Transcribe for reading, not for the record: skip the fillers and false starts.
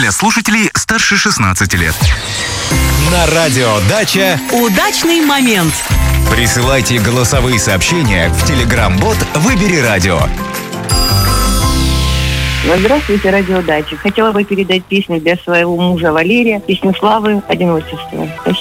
для слушателей старше 16 лет. На радио «Дача» удачный момент. Присылайте голосовые сообщения в Telegram-бот «Выбери радио». Здравствуйте, радио «Дача». Хотела бы передать песню для своего мужа Валерия, песню «Славы одиночества». Спасибо.